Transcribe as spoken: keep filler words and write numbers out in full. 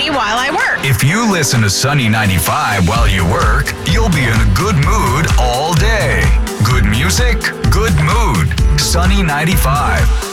me while I work. If you listen to Sunny ninety-five while you work, you'll be in a good mood all day. Good music, good mood. Sunny ninety-five.